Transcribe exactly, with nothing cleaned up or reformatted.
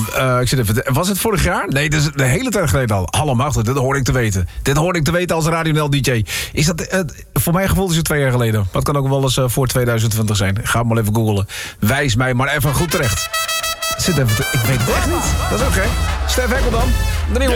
uh, ik zit even, was het vorig jaar? Nee, dat is de hele tijd geleden al. Hallo Machtig, dit hoorde ik te weten. Dit hoorde ik te weten als Radio N L D J. Is dat, uh, voor mijn gevoel is het twee jaar geleden. Maar het kan ook wel eens uh, voor tweeduizend twintig zijn. Ga maar even googlen. Wijs mij maar even goed terecht. Zit even te, ik weet het echt niet. Dat is oké. Okay. Stef Hekkel dan. De nieuwe.